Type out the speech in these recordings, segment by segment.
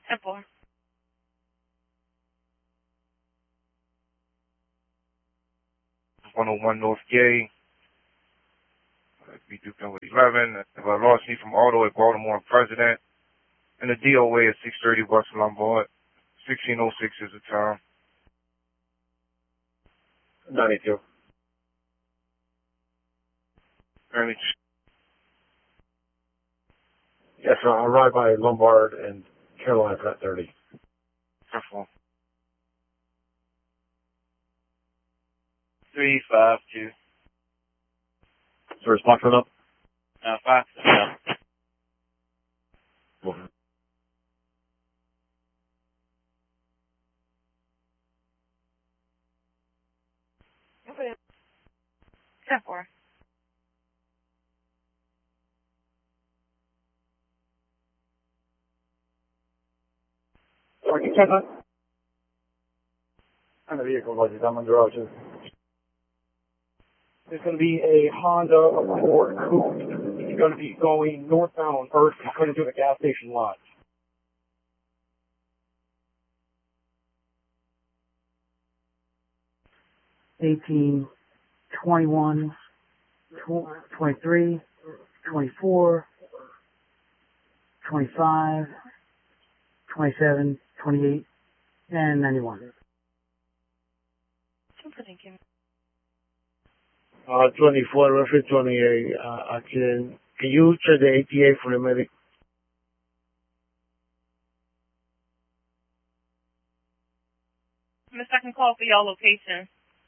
10-4. 101 North Gay. B2 with 11. Lost me from Auto at Baltimore and President. And the DOA at 630 West Lombard. 1606 is the time. 92. Early. Yes, sir. I'll ride by Lombard and Caroline for that 30. 10-4. 352. So response run up? 5. Okay. 10-4. Sorry, check on. And the vehicle was I'm on the road too. There's going to be a Honda Accord Coupe. It's going to be going northbound on Earth. It's going to do the gas station lot. $18, $21, $23, $24, $25, $27, $28, and $91. 24, roughly 28. Can you check the ATA for the medic? Miss, I can call for your location.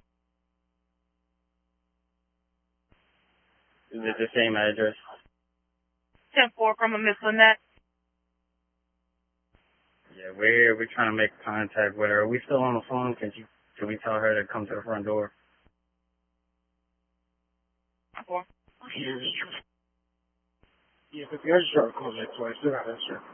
Is it the same address? 10-4 from a Miss Lynette. Yeah, we're trying to make contact with her. Are we still on the phone? Can we tell her to come to the front door? 4. Yeah, but the other are closed so I still got that, sir.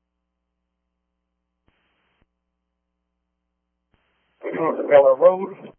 Bella Road.